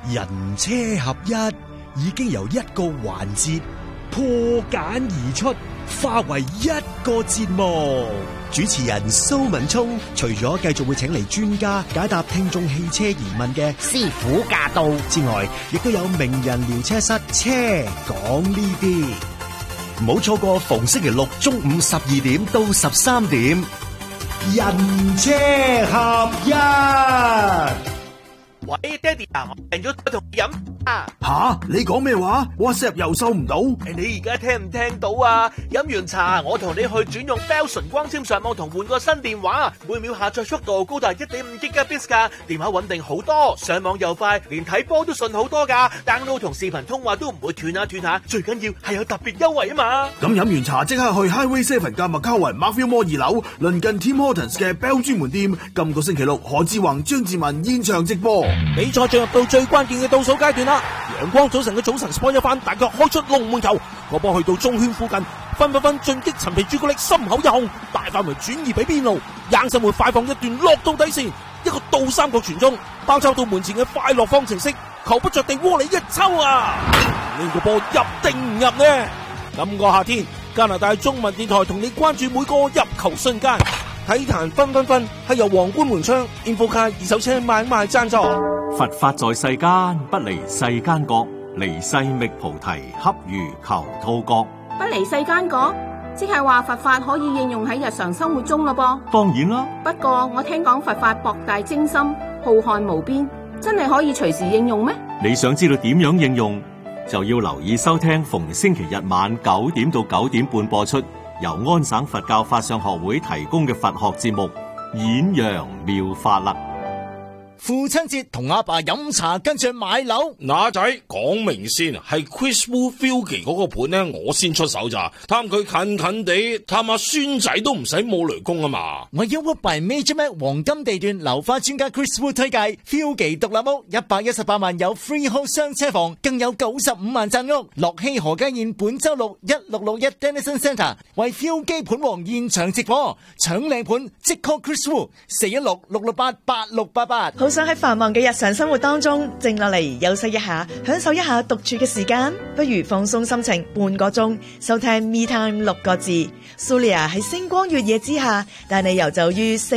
人車合一已經由一個環節破繭而出，化為一個節目。主持人蘇文聰除咗繼續會請嚟專家解答聽眾汽車疑問嘅師傅駕到之外，亦都有名人聊車室車講呢啲。唔好錯過逢星期六中午12點到13點，人車合一。 喂，爹哋啊，我訂咗同你飲啊！ 吓，你講咩話 ？WhatsApp 又收唔到？ 你而家聽唔聽到啊？飲完茶，我同你去轉用 Bell 純光纖上網同換個新電話，每秒下載速度高達 1.5 Gbps 噶，電話穩定好多，上網又快，連睇波都順好多噶 ，download 同視頻通話都唔會斷下斷下，最緊要係有特別優惠啊嘛！ 咁飲完茶即刻去 Highway 7加麥卡雲 Markville Mall 2樓，鄰近 Tim Hortons 嘅 Bell 專門店，今個星期六何志宏、張志文現場直播。 比賽進入到最關鍵嘅倒數階段啦！陽光早晨嘅早晨 sport 一番，大腳開出龍門球，個波去到中圈附近，分進擊陳皮朱古力心口一控，大範圍轉移俾邊路，硬生活快放一段落到底線，一個倒三角傳中，包抄到門前嘅快樂方程式，球不着地窩裏一抽啊！呢個波入定唔入呢？今個夏天，加拿大中文電台同你關注每個入球瞬間。體壇分係由皇冠門窗 Infocar 二手車買賣贊助。 佛法在世間，不離世間覺，離世覓菩提，恰如求兔角。 不離世間覺，即係話佛法可以應用喺日常生活中咯噃。 當然啦， 不過我聽講佛法博大精深，浩瀚無邊，真係可以隨時應用咩？ 你想知道點樣應用，就要留意收聽逢星期日晚9點到9點半播出，由安省佛教法相學會提供嘅佛學節目《演揚妙法》啦。 父親節同阿爸飲茶，跟住買樓。 嗱仔，講明先，係 Chris Wu Filky 嗰個盤呢，我先出手咋，探佢近近地，探下孫仔都唔使冇雷公啊嘛。 我要 Work by Major Mac 黃金地段樓花專家 Chris Wu 推介 Filky 獨立屋，118萬有 freehold 雙車房，更有95萬讚屋。樂熙何家燕本周六1661 Denison Centre 為 Filky 盤王現場直播，搶靚盤即 call Chris Wu 416-668-8688。 好想喺繁忙嘅日常生活當中靜落嚟休息一下，享受一下獨處嘅時間，不如放鬆心情半個鐘，收聽 Me Time 6個字。Sulia 喺星光月夜之下帶你遊走於